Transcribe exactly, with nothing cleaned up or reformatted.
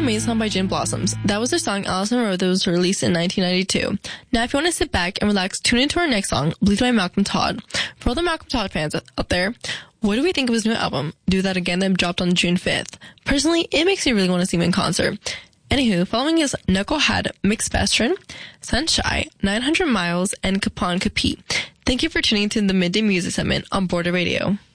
amazing song by Gin Blossoms. That was their song Alice in the Road that was released in nineteen ninety-two. Now, if you want to sit back and relax, tune into our next song, Bleed by Malcolm Todd. For all the Malcolm Todd fans out there, what do we think of his new album, Do That Again, that dropped on June fifth? Personally, it makes me really want to see him in concert. Anywho, following is Knucklehead, Mixed Vestron, Sunshine, nine hundred miles, and Capon Capit. Thank you for tuning to the Midday Music Segment on Border Radio.